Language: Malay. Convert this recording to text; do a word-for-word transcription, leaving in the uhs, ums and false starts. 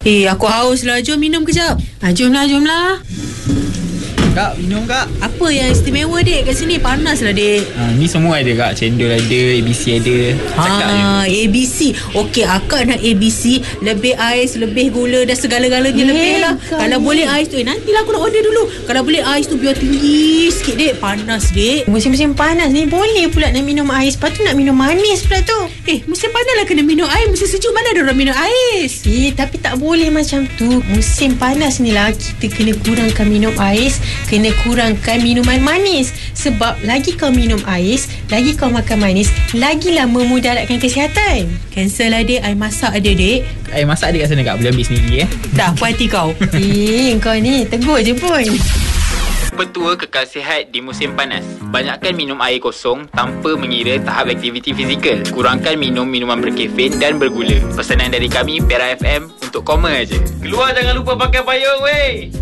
Eh, aku haus lah. Jom minum kejap. Ha, jomlah, jomlah. Kak, minum kak. Apa yang istimewa, dek? Kat sini panas lah, dek. Ha, ni semua ada kak. Cendol ada, A B C ada. Cakap je. Ha, A B C. Okey, akak nak A B C. Lebih ais, lebih gula dan segala-galanya eh, lebih lah. Kalau ni boleh ais tu, eh, nantilah aku nak order dulu. Kalau boleh ais tu biar tinggi sikit, dek. Panas, dek. Musim-musim panas ni boleh pula nak minum ais. Lepas tu nak minum manis pula tu. Eh, musim panas lah kena minum ais. Musim sejuk mana ada orang minum ais? Eh, tapi tak boleh macam tu. Musim panas ni lah kita kena kurangkan minum ais, kena kurangkan minuman manis. Sebab lagi kau minum ais, lagi kau makan manis, lagilah memudaratkan kesihatan. Cancel lah, dek. Air masak ada, dek. Air masak ada kat sana kak. Boleh ambil sendiri eh. Dah, puas hati kau. Eh, kau ni tegur je pun. Petua kekal sihat di musim panas. Banyakkan minum air kosong tanpa mengira tahap aktiviti fizikal. Kurangkan minum minuman berkafein dan bergula. Pesanan dari kami, Perak F M, untuk koma aja. Keluar jangan lupa pakai payung weh.